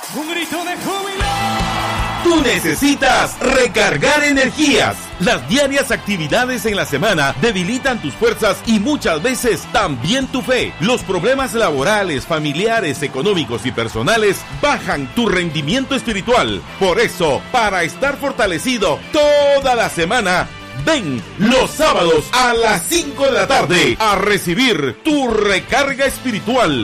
Un grito de júbilo. Tú necesitas recargar energías. Las diarias actividades en la semana debilitan tus fuerzas y muchas veces también tu fe. Los problemas laborales, familiares, económicos y personales bajan tu rendimiento espiritual. Por eso, para estar fortalecido toda la semana, ven los sábados a las 5 de la tarde a recibir tu recarga espiritual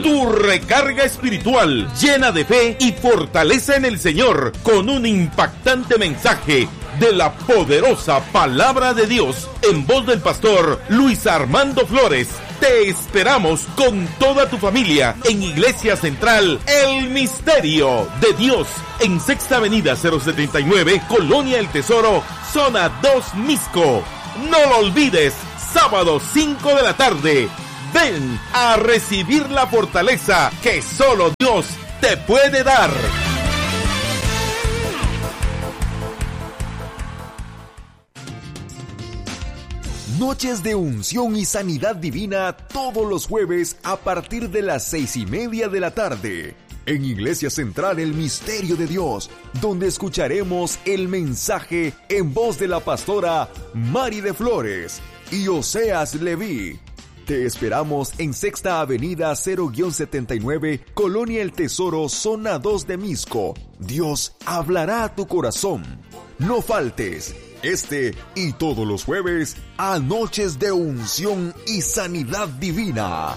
llena de fe y fortaleza en el Señor, con un impactante mensaje de la poderosa palabra de Dios en voz del pastor Luis Armando Flores. Te esperamos con toda tu familia en Iglesia Central El Misterio de Dios, en Sexta Avenida 079, Colonia El Tesoro, Zona 2, Misco. No lo olvides, sábado 5 de la tarde. Ven a recibir la fortaleza que solo Dios te puede dar. Noches de unción y sanidad divina todos los jueves a partir de las 6:30 de la tarde. En Iglesia Central El Misterio de Dios, donde escucharemos el mensaje en voz de la pastora Mari de Flores y Oseas Leví. Te esperamos en Sexta Avenida 0-79, Colonia El Tesoro, Zona 2 de Misco. Dios hablará a tu corazón. No faltes. Este y todos los jueves a Noches de Unción y Sanidad Divina.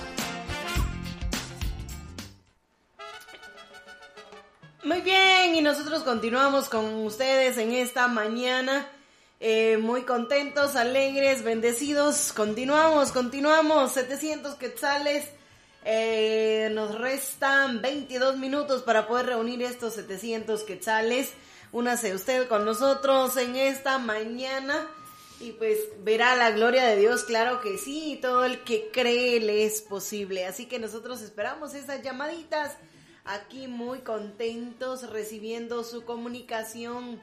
Muy bien, y nosotros continuamos con ustedes en esta mañana, muy contentos, alegres, bendecidos. Continuamos, 700 quetzales, nos restan 22 minutos para poder reunir estos 700 quetzales. Únase usted con nosotros en esta mañana y pues verá la gloria de Dios, claro que sí, todo el que cree le es posible. Así que nosotros esperamos esas llamaditas, aquí muy contentos recibiendo su comunicación.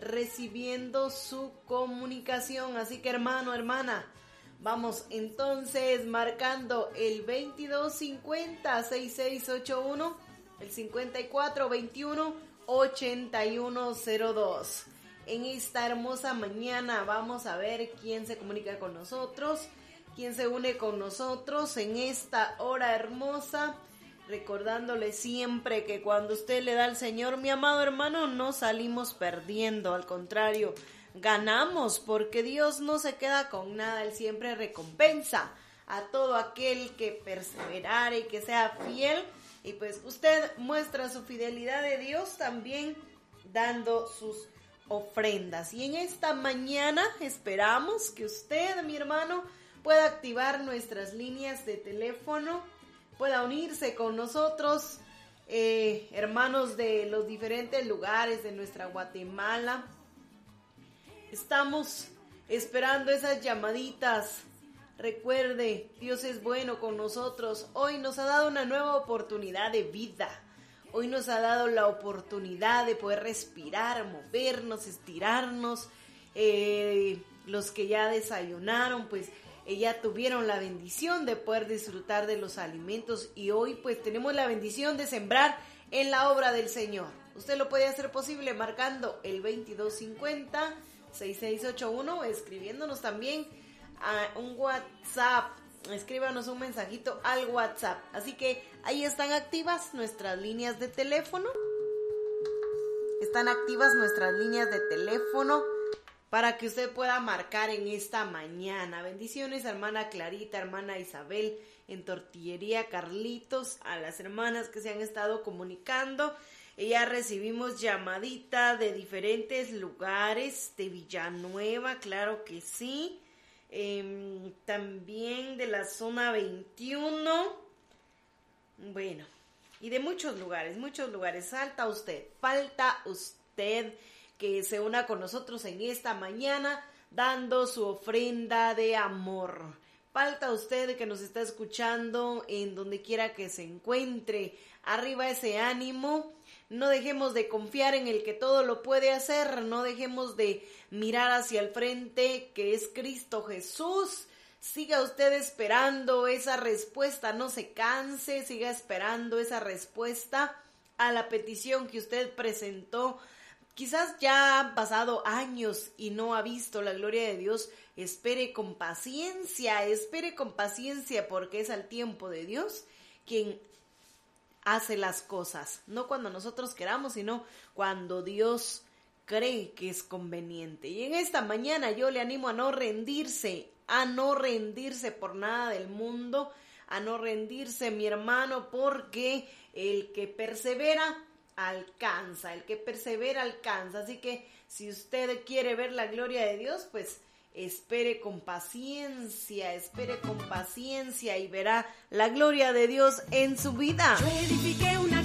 Así que hermano, hermana, vamos entonces marcando el 2250-6681, el 5421-8102. En esta hermosa mañana vamos a ver quién se comunica con nosotros, quién se une con nosotros en esta hora hermosa, recordándole siempre que cuando usted le da al Señor, mi amado hermano, no salimos perdiendo, al contrario, ganamos, porque Dios no se queda con nada, Él siempre recompensa a todo aquel que perseverare y que sea fiel. Y pues usted muestra su fidelidad de Dios también dando sus ofrendas. Y en esta mañana esperamos que usted, mi hermano, pueda activar nuestras líneas de teléfono, pueda unirse con nosotros, hermanos de los diferentes lugares de nuestra Guatemala. Estamos esperando esas llamaditas. Recuerde, Dios es bueno con nosotros. Hoy nos ha dado una nueva oportunidad de vida. Hoy nos ha dado la oportunidad de poder respirar, movernos, estirarnos. Los que ya desayunaron, pues ya tuvieron la bendición de poder disfrutar de los alimentos. Y hoy pues tenemos la bendición de sembrar en la obra del Señor. Usted lo puede hacer posible marcando el 2250-6681, escribiéndonos también a un WhatsApp, escríbanos un mensajito al WhatsApp. Así que ahí están activas nuestras líneas de teléfono. Para que usted pueda marcar en esta mañana. Bendiciones, hermana Clarita, hermana Isabel, en Tortillería Carlitos, a las hermanas que se han estado comunicando. Ya recibimos llamadita de diferentes lugares, de Villanueva, claro que sí. También de la zona 21, bueno, y de muchos lugares, falta usted que se una con nosotros en esta mañana, dando su ofrenda de amor. Falta usted que nos está escuchando en donde quiera que se encuentre, arriba ese ánimo. No dejemos de confiar en el que todo lo puede hacer, no dejemos de mirar hacia el frente, que es Cristo Jesús. Siga usted esperando esa respuesta, no se canse, siga esperando esa respuesta a la petición que usted presentó. Quizás ya han pasado años y no ha visto la gloria de Dios. Espere con paciencia, porque es al tiempo de Dios quien hace las cosas. No cuando nosotros queramos, sino cuando Dios cree que es conveniente. Y en esta mañana yo le animo a no rendirse por nada del mundo, a no rendirse, mi hermano, porque el que persevera alcanza. Así que si usted quiere ver la gloria de Dios, pues espere con paciencia y verá la gloria de Dios en su vida. Yo edifiqué una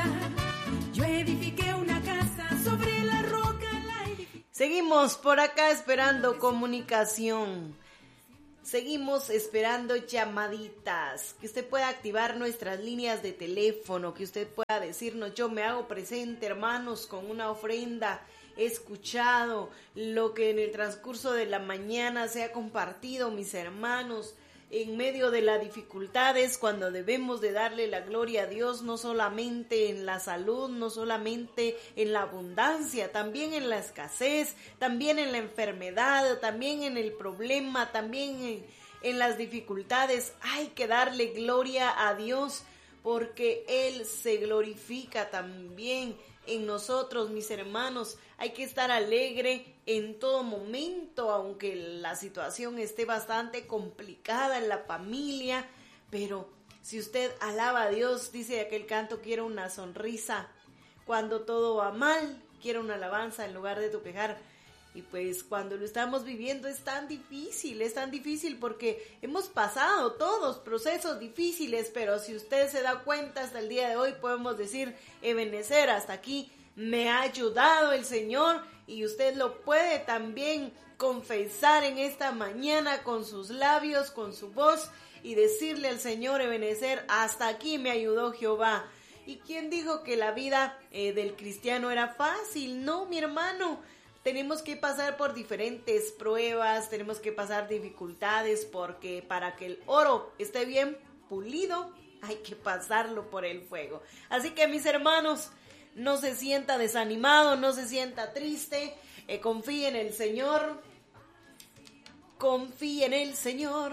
casa sobre la roca la edifiqué. Seguimos por acá esperando comunicación. Seguimos esperando llamaditas, que usted pueda activar nuestras líneas de teléfono, que usted pueda decirnos: yo me hago presente, hermanos, con una ofrenda. He escuchado lo que en el transcurso de la mañana se ha compartido, mis hermanos, en medio de las dificultades, cuando debemos de darle la gloria a Dios, no solamente en la salud, no solamente en la abundancia, también en la escasez, también en la enfermedad, también en el problema, también en las dificultades. Hay que darle gloria a Dios, porque Él se glorifica también en nosotros, mis hermanos. Hay que estar alegre en todo momento, aunque la situación esté bastante complicada en la familia, pero si usted alaba a Dios, dice aquel canto: quiero una sonrisa cuando todo va mal, quiero una alabanza en lugar de tu quejar. Y pues cuando lo estamos viviendo es tan difícil porque hemos pasado todos procesos difíciles, pero si usted se da cuenta, hasta el día de hoy podemos decir: Ebenezer, hasta aquí me ha ayudado el Señor. Y usted lo puede también confesar en esta mañana con sus labios, con su voz, y decirle al Señor: Ebenezer, hasta aquí me ayudó Jehová. ¿Y quién dijo que la vida del cristiano era fácil? No, mi hermano. Tenemos que pasar por diferentes pruebas, tenemos que pasar dificultades, porque para que el oro esté bien pulido, hay que pasarlo por el fuego. Así que, mis hermanos, no se sienta desanimado, no se sienta triste, confíe en el Señor, confíe en el Señor,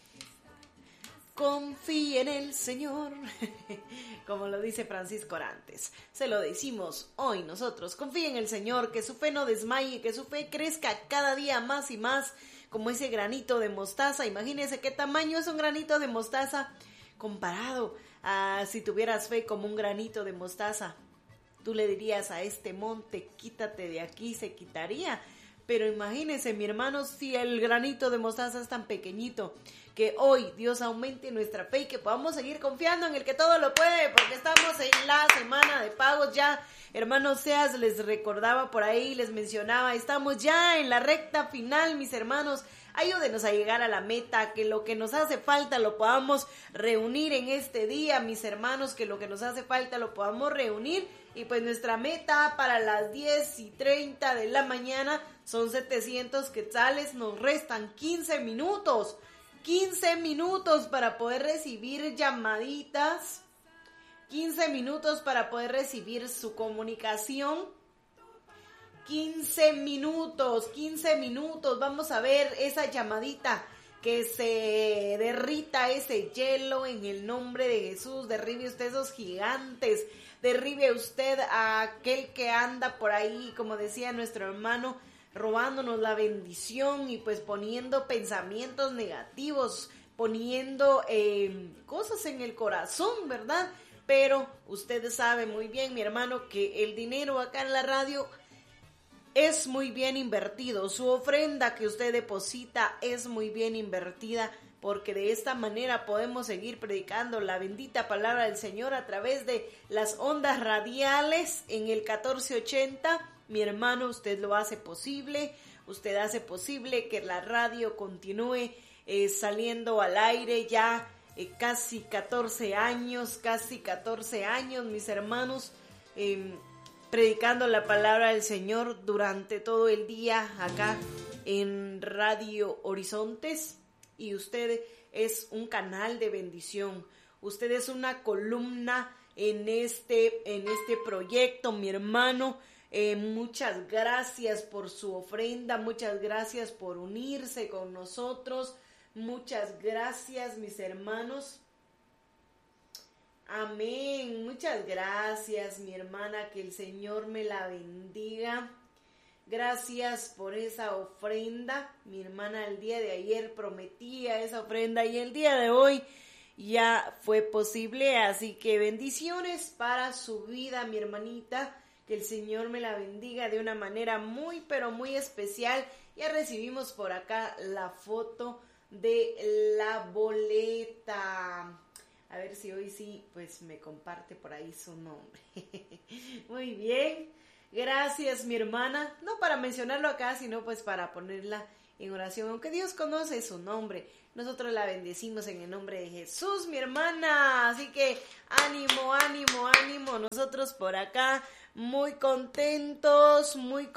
confíe en el Señor. Como lo dice Francisco Orantes, se lo decimos hoy nosotros: confíe en el Señor, que su fe no desmaye, que su fe crezca cada día más y más, como ese granito de mostaza. Imagínese qué tamaño es un granito de mostaza comparado a si tuvieras fe como un granito de mostaza. Tú le dirías a este monte: quítate de aquí, se quitaría. Pero imagínese, mi hermano, si el granito de mostaza es tan pequeñito, que hoy Dios aumente nuestra fe y que podamos seguir confiando en el que todo lo puede, porque estamos en la semana de pagos ya. Hermanos Seas les recordaba por ahí, les mencionaba, estamos ya en la recta final, mis hermanos. Ayúdenos a llegar a la meta, que lo que nos hace falta lo podamos reunir en este día, mis hermanos, que lo que nos hace falta lo podamos reunir. Y pues nuestra meta para las 10:30 de la mañana son 700 quetzales. Nos restan 15 minutos para poder recibir llamaditas, 15 minutos para poder recibir su comunicación. 15 minutos, vamos a ver esa llamadita, que se derrita ese hielo en el nombre de Jesús. Derribe usted esos gigantes, derribe usted a aquel que anda por ahí, como decía nuestro hermano, robándonos la bendición y pues poniendo pensamientos negativos, poniendo cosas en el corazón, ¿verdad? Pero usted sabe muy bien, mi hermano, que el dinero acá en la radio es muy bien invertido. Su ofrenda que usted deposita es muy bien invertida, porque de esta manera podemos seguir predicando la bendita palabra del Señor a través de las ondas radiales en el 1480. Mi hermano, usted lo hace posible, usted hace posible que la radio continúe saliendo al aire ya casi 14 años, mis hermanos, predicando la palabra del Señor durante todo el día acá en Radio Horizontes. Y usted es un canal de bendición, usted es una columna en este proyecto, mi hermano. Muchas gracias por su ofrenda, muchas gracias por unirse con nosotros, muchas gracias, mis hermanos. Amén, muchas gracias, mi hermana, que el Señor me la bendiga. Gracias por esa ofrenda. Mi hermana el día de ayer prometía esa ofrenda y el día de hoy ya fue posible, así que bendiciones para su vida, mi hermanita. Que el Señor me la bendiga de una manera muy, pero muy especial. Ya recibimos por acá la foto de la boleta. A ver si hoy sí, pues me comparte por ahí su nombre. Muy bien. Gracias, mi hermana. No para mencionarlo acá, sino pues para ponerla en oración. Aunque Dios conoce su nombre, nosotros la bendecimos en el nombre de Jesús, mi hermana. Así que ánimo, ánimo, ánimo. Nosotros por acá muy contentos,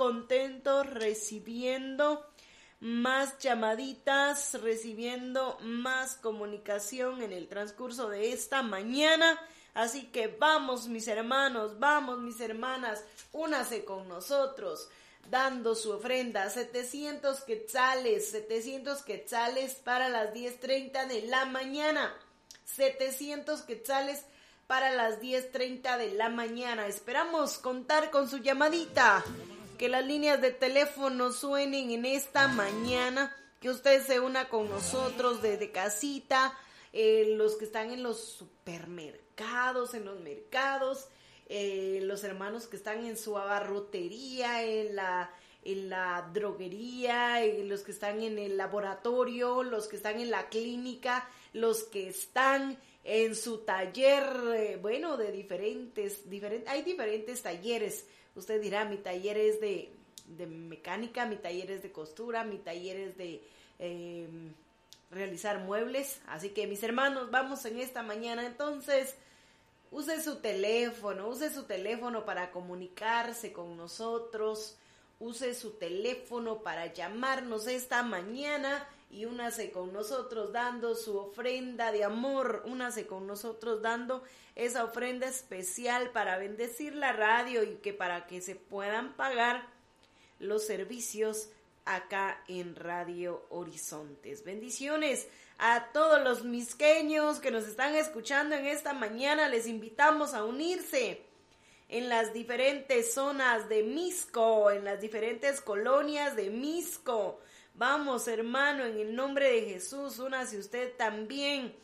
recibiendo más llamaditas, recibiendo más comunicación en el transcurso de esta mañana. Así que vamos, mis hermanos, vamos, mis hermanas, únase con nosotros, dando su ofrenda, 700 quetzales para las 10:30 de la mañana, 700 quetzales para las 10:30 de la mañana. Esperamos contar con su llamadita, que las líneas de teléfono suenen en esta mañana, que usted se una con nosotros desde casita, los que están en los supermercados, en los mercados, los hermanos que están en su abarrotería, en la droguería, los que están en el laboratorio, los que están en la clínica, los que están en su taller, bueno, de diferentes, hay diferentes talleres. Usted dirá, mi taller es de mecánica, mi taller es de costura, mi taller es de realizar muebles. Así que, mis hermanos, vamos en esta mañana. Entonces, use su teléfono para comunicarse con nosotros. Use su teléfono para llamarnos esta mañana y únase con nosotros dando su ofrenda de amor. Únase con nosotros dando esa ofrenda especial para bendecir la radio y que para que se puedan pagar los servicios acá en Radio Horizontes. Bendiciones a todos los misqueños que nos están escuchando en esta mañana. Les invitamos a unirse en las diferentes zonas de Misco, en las diferentes colonias de Misco. Vamos, hermano, en el nombre de Jesús, únase usted también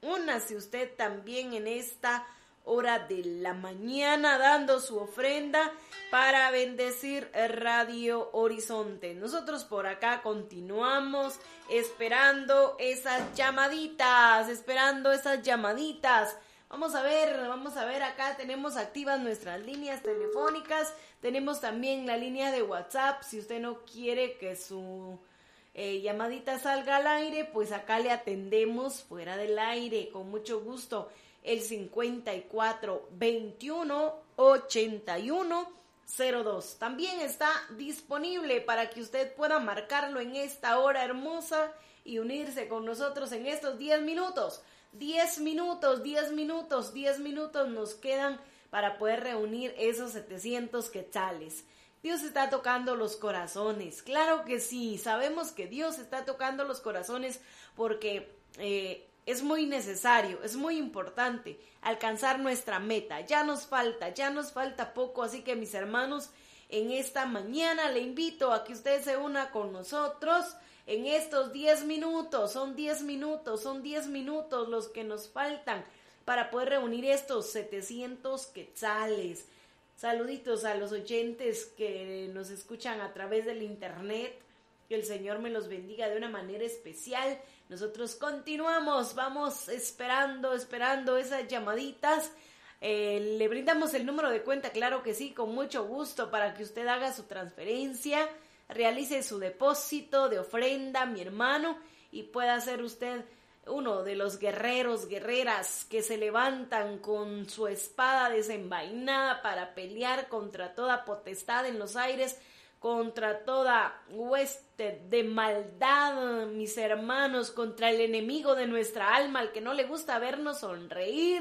en esta hora de la mañana, dando su ofrenda para bendecir Radio Horizonte. Nosotros por acá continuamos esperando esas llamaditas. Vamos a ver, acá tenemos activas nuestras líneas telefónicas, tenemos también la línea de WhatsApp. Si usted no quiere que su llamadita salga al aire, pues acá le atendemos fuera del aire, con mucho gusto, el 54 21 81 02. También está disponible para que usted pueda marcarlo en esta hora hermosa y unirse con nosotros en estos 10 minutos. 10 minutos nos quedan para poder reunir esos 700 quetzales. Dios está tocando los corazones, claro que sí, sabemos que Dios está tocando los corazones porque es muy necesario, es muy importante alcanzar nuestra meta. Ya nos falta poco, así que, mis hermanos, en esta mañana le invito a que usted se una con nosotros en estos 10 minutos. Son 10 minutos los que nos faltan para poder reunir estos 700 quetzales. Saluditos a los oyentes que nos escuchan a través del internet. Que el Señor me los bendiga de una manera especial. Nosotros continuamos, vamos esperando esas llamaditas. Le brindamos el número de cuenta, claro que sí, con mucho gusto, para que usted haga su transferencia, realice su depósito de ofrenda, mi hermano, y pueda ser usted uno de los guerreros, guerreras que se levantan con su espada desenvainada para pelear contra toda potestad en los aires, contra toda hueste de maldad, mis hermanos, contra el enemigo de nuestra alma, al que no le gusta vernos sonreír,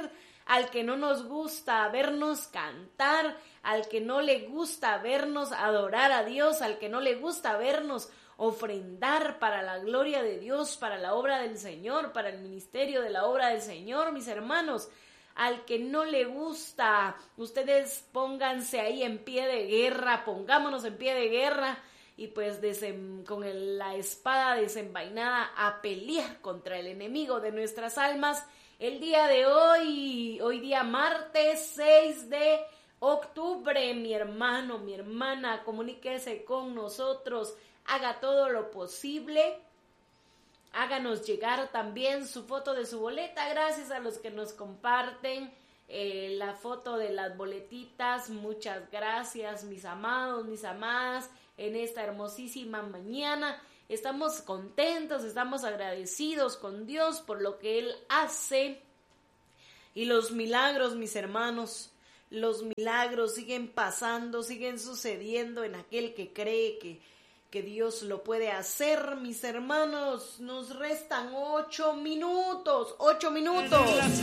al que no nos gusta vernos cantar, al que no le gusta vernos adorar a Dios, al que no le gusta vernos ofrendar para la gloria de Dios, para la obra del Señor, para el ministerio de la obra del Señor, mis hermanos. Al que no le gusta, ustedes pónganse ahí en pie de guerra, pongámonos en pie de guerra y pues con la espada desenvainada a pelear contra el enemigo de nuestras almas. El día de hoy día martes 6 de octubre, mi hermano, mi hermana, comuníquese con nosotros, haga todo lo posible. Háganos llegar también su foto de su boleta, gracias a los que nos comparten la foto de las boletitas. Muchas gracias, mis amados, mis amadas, en esta hermosísima mañana. Estamos contentos, estamos agradecidos con Dios por lo que Él hace. Y los milagros, mis hermanos, los milagros siguen pasando, siguen sucediendo en aquel que cree que Dios lo puede hacer, mis hermanos. Nos restan 8 minutos.